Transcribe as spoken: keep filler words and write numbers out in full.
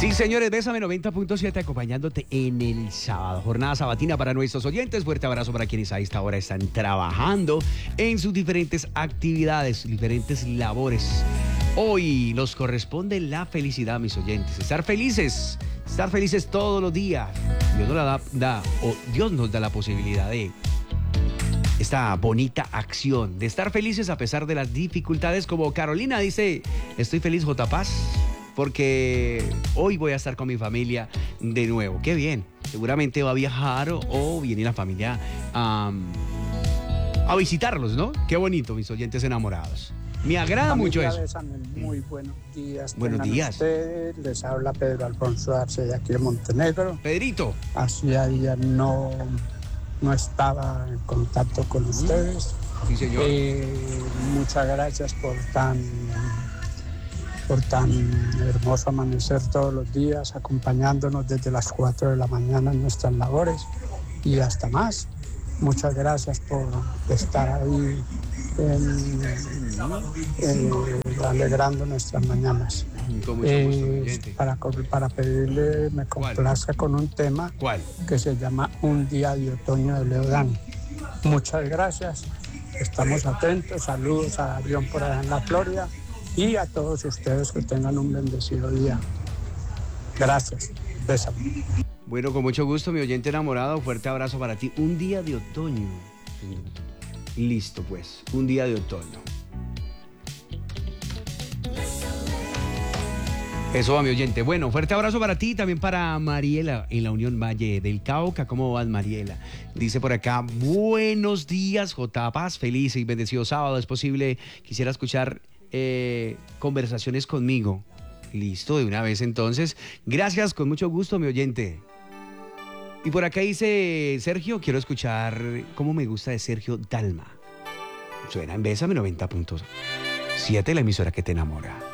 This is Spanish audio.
Sí, señores, Bésame noventa punto siete acompañándote en el sábado. Jornada sabatina para nuestros oyentes. Fuerte abrazo para quienes a esta hora están trabajando en sus diferentes actividades, diferentes labores. Hoy nos corresponde la felicidad, mis oyentes. Estar felices, estar felices todos los días. Dios nos la da, da o Dios nos da la posibilidad de esta bonita acción, de estar felices a pesar de las dificultades. Como Carolina dice, estoy feliz, J. Paz, porque hoy voy a estar con mi familia de nuevo. Qué bien, seguramente va a viajar o, o viene la familia um, a visitarlos, ¿no? Qué bonito, mis oyentes enamorados. Me agrada familia mucho eso. Bésame, muy buenos días. Buenos días. Ustedes. Les habla Pedro Alfonso Arce de aquí de Montenegro. Pedrito. Hacía días no, no estaba en contacto con ustedes. Sí, señor. Eh, muchas gracias por tan... por tan hermoso amanecer todos los días, acompañándonos desde las cuatro de la mañana en nuestras labores y hasta más. Muchas gracias por estar ahí en, en, alegrando nuestras mañanas. Con mucho Eh, gusto, para, para pedirle, me complazca con un tema ¿Cuál? que se llama Un día de otoño de Leodán. Muchas gracias, estamos atentos, saludos a Arión por allá en la Florida. Y a todos ustedes que tengan un bendecido día. Gracias. Bésame. Bueno, con mucho gusto, mi oyente enamorado. Fuerte abrazo para ti. Un día de otoño. Listo, pues. Un día de otoño. Eso va, mi oyente. Bueno, fuerte abrazo para ti y también para Mariela en la Unión Valle del Cauca. ¿Cómo vas, Mariela? Dice por acá, buenos días, J. Paz. Feliz y bendecido sábado. Es posible, quisiera escuchar Eh, conversaciones conmigo. Listo, de una vez entonces. Gracias, con mucho gusto, mi oyente. Y por acá dice Sergio, quiero escuchar cómo me gusta de Sergio Dalma. Suena en Bésame noventa punto siete, la emisora que te enamora.